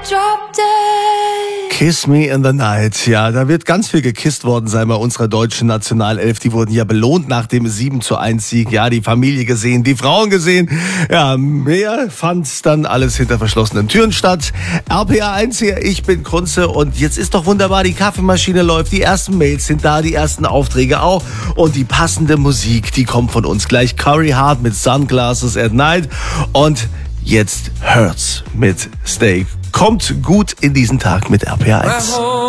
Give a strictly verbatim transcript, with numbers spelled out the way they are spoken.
Kiss Me in the Night. Ja, da wird ganz viel gekisst worden sein bei unserer deutschen Nationalelf. Die wurden ja belohnt nach dem sieben zu eins Sieg. Ja, die Familie gesehen, die Frauen gesehen. Ja, mehr fand dann alles hinter verschlossenen Türen statt. R P A eins hier, ich bin Kunze und jetzt ist doch wunderbar, die Kaffeemaschine läuft, die ersten Mails sind da, die ersten Aufträge auch und die passende Musik, die kommt von uns gleich. Corey Hart mit Sunglasses at Night und jetzt Hurts mit Stay. Kommt gut in diesen Tag mit R P A eins.